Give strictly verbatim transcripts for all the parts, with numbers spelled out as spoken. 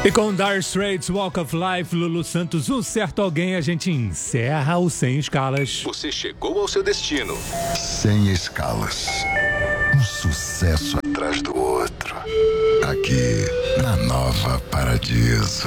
E com Dire Straits, Walk of Life, Lulu Santos, Um Certo Alguém, a gente encerra o Sem Escalas. Você chegou ao seu destino. Sem Escalas. Um sucesso atrás do outro. Aqui, na Nova Paradiso.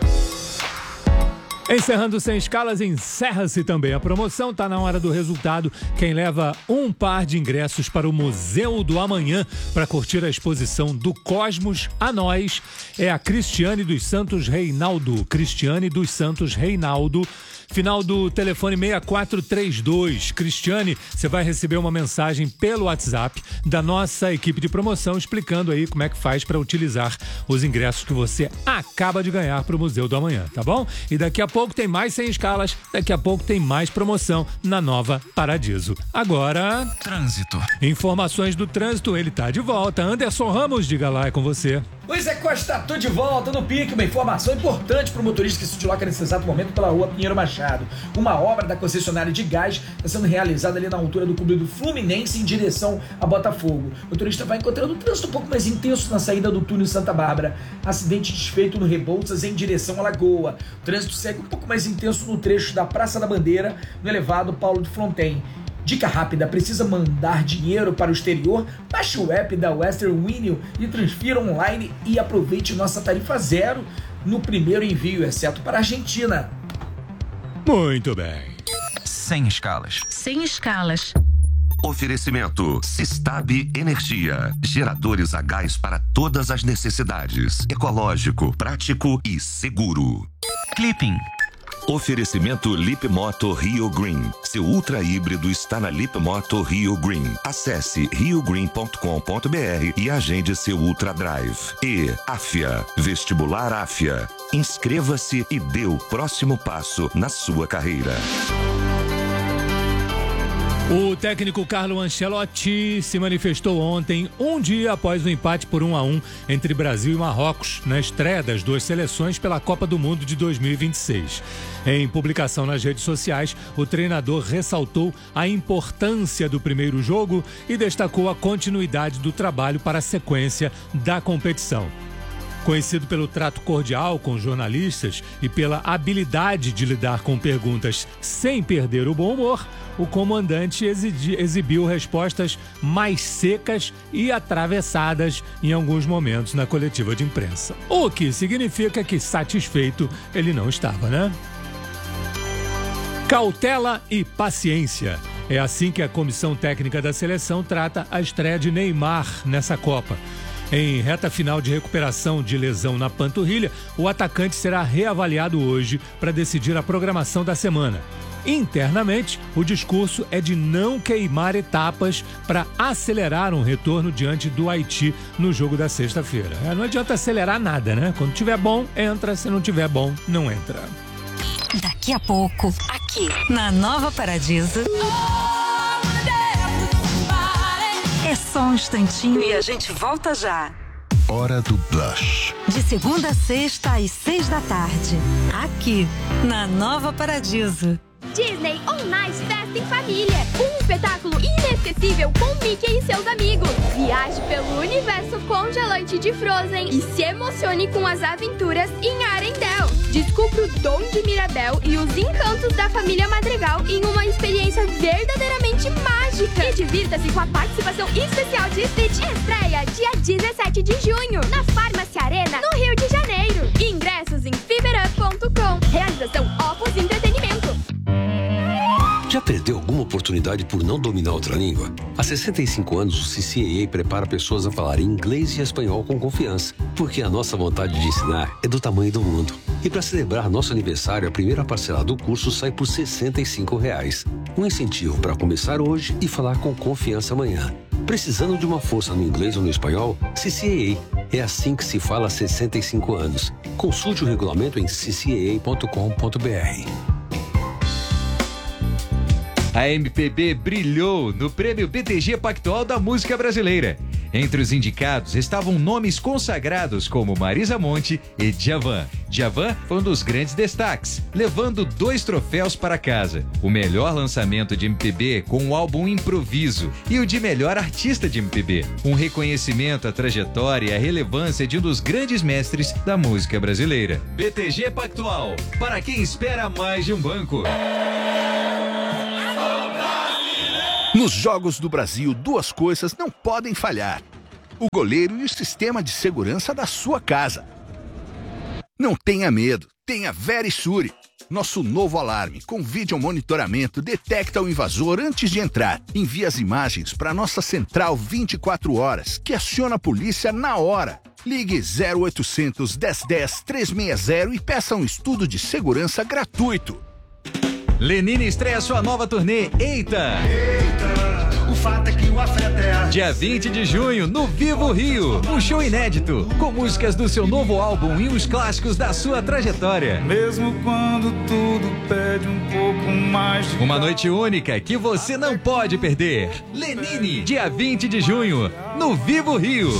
Encerrando Sem Escalas, encerra-se também a promoção. Tá na hora do resultado. Quem leva um par de ingressos para o Museu do Amanhã para curtir a exposição Do Cosmos a Nós é a Cristiane dos Santos Reinaldo. Cristiane dos Santos Reinaldo. Final do telefone seis quatro três dois. Cristiane, você vai receber uma mensagem pelo WhatsApp da nossa equipe de promoção explicando aí como é que faz para utilizar os ingressos que você acaba de ganhar para o Museu do Amanhã, tá bom? E daqui a pouco tem mais Sem Escalas, daqui a pouco tem mais promoção na Nova Paradiso. Agora... Trânsito. Informações do trânsito, ele tá de volta. Anderson Ramos, diga lá, é com você. Luiz é Costa, tô de volta no pique. Uma informação importante para o motorista que se desloca nesse exato momento pela rua Pinheiro Machado. Uma obra da concessionária de gás está sendo realizada ali na altura do clube do Fluminense em direção a Botafogo. O motorista vai encontrando um trânsito um pouco mais intenso na saída do túnel Santa Bárbara. Acidente desfeito no Rebouças em direção à Lagoa. O trânsito segue um pouco mais intenso no trecho da Praça da Bandeira, no elevado Paulo de Fronten. Dica rápida, precisa mandar dinheiro para o exterior? Baixe o app da Western Union e transfira online e aproveite nossa tarifa zero no primeiro envio, exceto para a Argentina. Muito bem. Sem Escalas. Sem Escalas. Oferecimento Sistab Energia. Geradores a gás para todas as necessidades. Ecológico, prático e seguro. Clipping. Oferecimento Lip Moto Rio Green. Seu ultra híbrido está na Lip Moto Rio Green. Acesse rio green ponto com ponto b r e agende seu Ultra Drive. E Afia, Vestibular Afia. Inscreva-se e dê o próximo passo na sua carreira. O técnico Carlo Ancelotti se manifestou ontem, um dia após o empate por um a um entre Brasil e Marrocos, na estreia das duas seleções pela Copa do Mundo de dois mil e vinte e seis. Em publicação nas redes sociais, o treinador ressaltou a importância do primeiro jogo e destacou a continuidade do trabalho para a sequência da competição. Conhecido pelo trato cordial com jornalistas e pela habilidade de lidar com perguntas sem perder o bom humor, o comandante exibiu respostas mais secas e atravessadas em alguns momentos na coletiva de imprensa. O que significa que satisfeito ele não estava, né? Cautela e paciência. É assim que a comissão técnica da seleção trata a estreia de Neymar nessa Copa. Em reta final de recuperação de lesão na panturrilha, o atacante será reavaliado hoje para decidir a programação da semana. Internamente, o discurso é de não queimar etapas para acelerar um retorno diante do Haiti no jogo da sexta-feira. Não adianta acelerar nada, né? Quando tiver bom, entra. Se não tiver bom, não entra. Daqui a pouco, aqui na Nova Paradiso. É só um instantinho e a gente volta já. Hora do Blush. De segunda a sexta às seis da tarde. Aqui na Nova Paradiso. Disney On Ice Festa em Família. Um espetáculo inesquecível com Mickey e seus amigos. Viaje pelo universo congelante de Frozen e se emocione com as aventuras em Arendelle. Descubra o dom de Mirabel e os encantos da família Madrigal em uma experiência verdadeiramente mágica. E divirta-se com a participação especial de Stitch. Estreia dia dezessete de junho na Farmácia Arena, no Rio de Janeiro. Ingressos em fiberup ponto com. Realização Opus Entretenimento. Já perdeu alguma oportunidade por não dominar outra língua? Há sessenta e cinco anos, o C C A A prepara pessoas a falar inglês e espanhol com confiança, porque a nossa vontade de ensinar é do tamanho do mundo. E para celebrar nosso aniversário, a primeira parcela do curso sai por sessenta e cinco reais. Um incentivo para começar hoje e falar com confiança amanhã. Precisando de uma força no inglês ou no espanhol? C C A A. É assim que se fala há sessenta e cinco anos. Consulte o regulamento em c c a a ponto com ponto b r. A M P B brilhou no Prêmio B T G Pactual da Música Brasileira. Entre os indicados estavam nomes consagrados como Marisa Monte e Djavan. Djavan foi um dos grandes destaques, levando dois troféus para casa. O melhor lançamento de M P B com o álbum Improviso e o de melhor artista de M P B. Um reconhecimento à trajetória e à relevância de um dos grandes mestres da música brasileira. B T G Pactual, para quem espera mais de um banco. Nos Jogos do Brasil, duas coisas não podem falhar: o goleiro e o sistema de segurança da sua casa. Não tenha medo, tenha Verisure. Nosso novo alarme com vídeo monitoramento detecta o invasor antes de entrar. Envia as imagens para nossa central vinte e quatro horas, que aciona a polícia na hora. Ligue zero oitocentos, dez dez, trezentos e sessenta e peça um estudo de segurança gratuito. Lenine estreia sua nova turnê Eita! Eita, o fato é que o afeto é... Dia vinte de junho, no Vivo Rio, um show inédito, com músicas do seu novo álbum e os clássicos da sua trajetória. Mesmo quando tudo pede um pouco mais de... Uma noite única que você não pode perder. Lenine, dia vinte de junho, no Vivo Rio.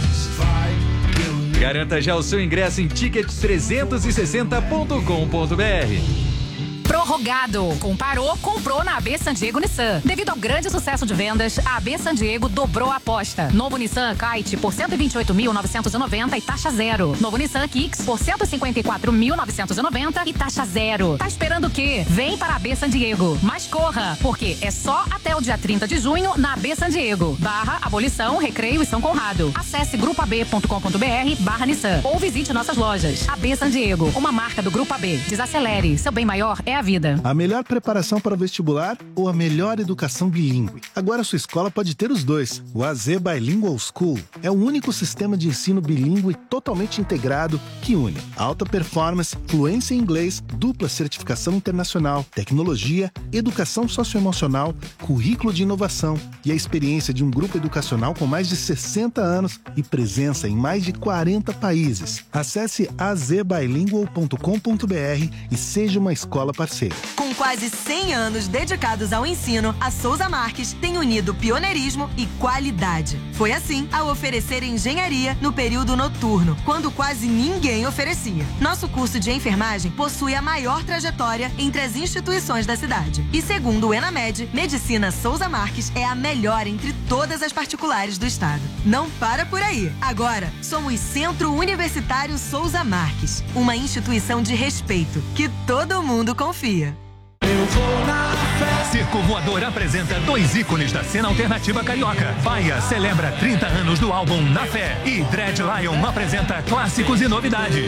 Garanta já o seu ingresso em ticket trezentos e sessenta ponto com ponto br. Prorrogado. Comparou, comprou na A B San Diego Nissan. Devido ao grande sucesso de vendas, a A B San Diego dobrou a aposta. Novo Nissan Kite por cento e vinte e oito mil novecentos e noventa e taxa zero. Novo Nissan Kicks por cento e cinquenta e quatro mil novecentos e noventa e taxa zero. Tá esperando o quê? Vem para a A B San Diego. Mas corra, porque é só até o dia trinta de junho na A B San Diego. Barra Abolição, Recreio e São Conrado. Acesse grupo a b ponto com ponto br barra Nissan ou visite nossas lojas. A B San Diego, uma marca do Grupo A B. Desacelere, seu bem maior é a vida. A melhor preparação para o vestibular ou a melhor educação bilíngue? Agora sua escola pode ter os dois. O A Z Bilingual School é o único sistema de ensino bilíngue totalmente integrado que une alta performance, fluência em inglês, dupla certificação internacional, tecnologia, educação socioemocional, currículo de inovação e a experiência de um grupo educacional com mais de sessenta anos e presença em mais de quarenta países. Acesse a z bilingual ponto com ponto br e seja uma escola parceira. Com quase cem anos dedicados ao ensino, a Souza Marques tem unido pioneirismo e qualidade. Foi assim ao oferecer engenharia no período noturno, quando quase ninguém oferecia. Nosso curso de enfermagem possui a maior trajetória entre as instituições da cidade. E segundo o Enamed, Medicina Souza Marques é a melhor entre todas as particulares do estado. Não para por aí. Agora, somos Centro Universitário Souza Marques, uma instituição de respeito que todo mundo confia. Eu vou na festa. Circo Voador apresenta dois ícones da cena alternativa carioca. Baia celebra trinta anos do álbum Na Fé e Dread Lion apresenta clássicos e novidades.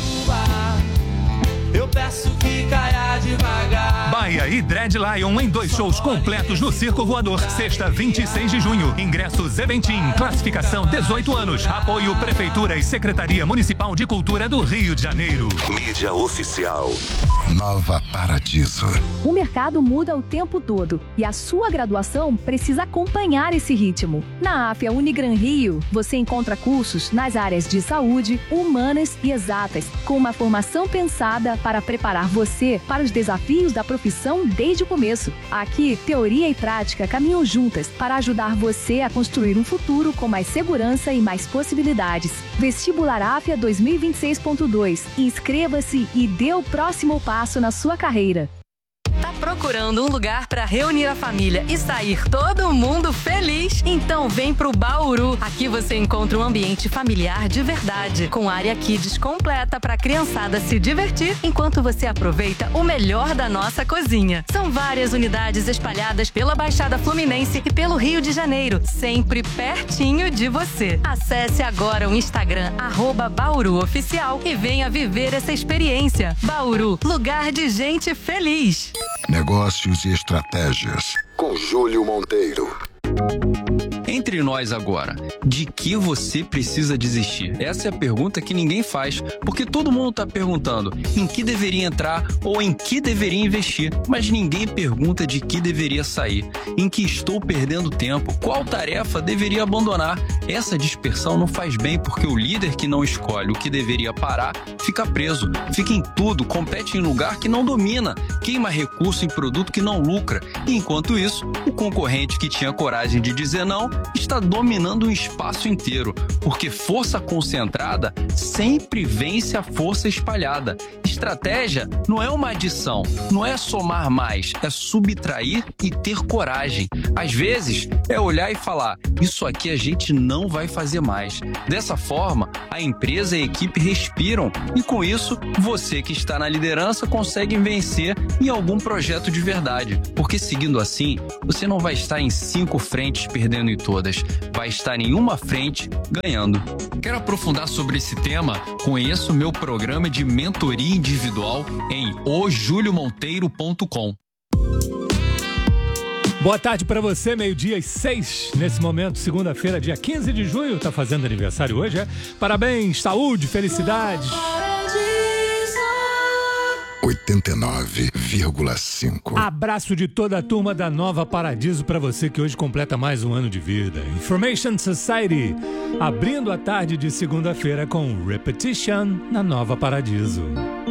Eu peço que caia devagar. Baia e Dread Lion em dois shows completos no Circo Voador. Sexta, vinte e seis de junho. Ingressos Eventim. Classificação dezoito anos. Apoio Prefeitura e Secretaria Municipal de Cultura do Rio de Janeiro. Mídia oficial. Nova Paradiso. O mercado muda o tempo todo e a sua graduação precisa acompanhar esse ritmo. Na AFIA Unigran Rio, você encontra cursos nas áreas de saúde, humanas e exatas, com uma formação pensada para preparar você para os desafios da profissão desde o começo. Aqui, teoria e prática caminham juntas para ajudar você a construir um futuro com mais segurança e mais possibilidades. Vestibular AFIA dois mil e vinte e seis ponto dois. Inscreva-se e dê o próximo passo na sua carreira. Tá procurando um lugar para reunir a família e sair todo mundo feliz? Então vem pro Bauru. Aqui você encontra um ambiente familiar de verdade, com área kids completa para a criançada se divertir enquanto você aproveita o melhor da nossa cozinha. São várias unidades espalhadas pela Baixada Fluminense e pelo Rio de Janeiro, sempre pertinho de você. Acesse agora o Instagram arroba Bauru Oficial e venha viver essa experiência. Bauru, lugar de gente feliz. Negócios e estratégias. Com Júlio Monteiro. Entre nós agora, de que você precisa desistir? Essa é a pergunta que ninguém faz, porque todo mundo está perguntando em que deveria entrar ou em que deveria investir, mas ninguém pergunta de que deveria sair, em que estou perdendo tempo, qual tarefa deveria abandonar. Essa dispersão não faz bem, porque o líder que não escolhe o que deveria parar fica preso, fica em tudo, compete em lugar que não domina, queima recurso em produto que não lucra, e enquanto isso, o concorrente que tinha coragem de dizer não está dominando um espaço inteiro, porque força concentrada sempre vence a força espalhada. Estratégia não é uma adição, não é somar mais, é subtrair e ter coragem. Às vezes, é olhar e falar, isso aqui a gente não vai fazer mais. Dessa forma, a empresa e a equipe respiram e com isso, você que está na liderança consegue vencer em algum projeto de verdade. Porque seguindo assim, você não vai estar em cinco frentes perdendo em todas, vai estar em uma frente ganhando. Quer aprofundar sobre esse tema? Conheça o meu programa de mentoria individual em o julio monteiro ponto com. Boa tarde para você, meio-dia e seis, nesse momento, segunda-feira, dia quinze de junho, tá fazendo aniversário hoje, é? Parabéns, saúde, felicidades. oitenta e nove vírgula cinco. Abraço de toda a turma da Nova Paradiso para você que hoje completa mais um ano de vida. Information Society, abrindo a tarde de segunda-feira com Repetition na Nova Paradiso.